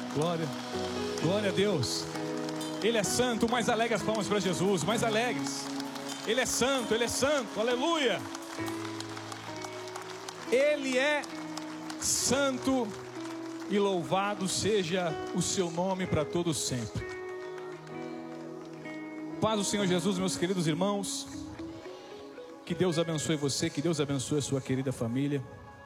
Glória, glória a Deus. Ele é santo, mais alegre as palmas para Jesus, mais alegres. Ele é santo, aleluia. Ele é santo e louvado seja o seu nome para todos sempre. Paz do Senhor Jesus, meus queridos irmãos. Que Deus abençoe você, que Deus abençoe a sua querida família.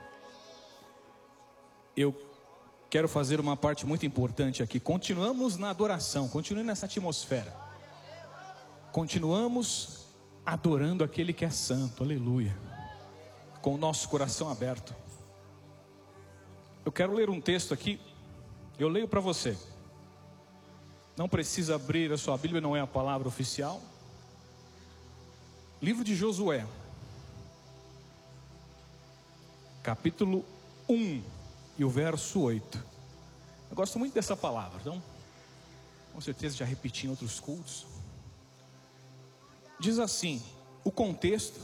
Eu quero fazer uma parte muito importante aqui. Continuamos na adoração, continuando nessa atmosfera. Continuamos adorando aquele que é santo, aleluia. Com o nosso coração aberto. Eu quero ler um texto aqui. Eu leio para você. Não precisa abrir a sua Bíblia, não é a palavra oficial. Livro de Josué, capítulo 1 e o verso 8. Eu gosto muito dessa palavra, então com certeza já repeti em outros cultos. Diz assim, o contexto: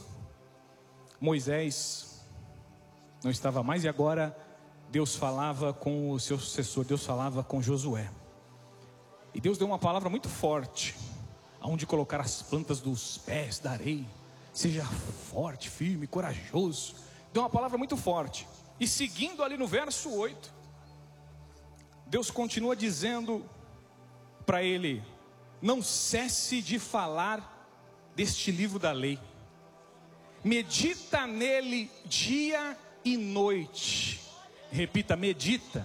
Moisés não estava mais e agora Deus falava com o seu sucessor, Deus falava com Josué. E Deus deu uma palavra muito forte, aonde colocar as plantas dos pés da areia. Seja forte, firme, corajoso. Deu uma palavra muito forte. E seguindo ali no verso 8, Deus continua dizendo para ele: não cesse de falar deste livro da lei. Medita nele dia e noite. Repita, medita.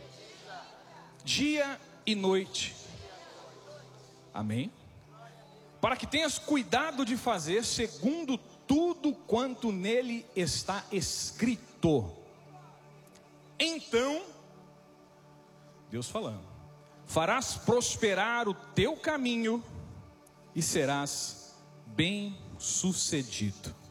Dia e noite. Amém? Para que tenhas cuidado de fazer segundo tudo quanto nele está escrito. Então, Deus falando, farás prosperar o teu caminho e serás bem-sucedido.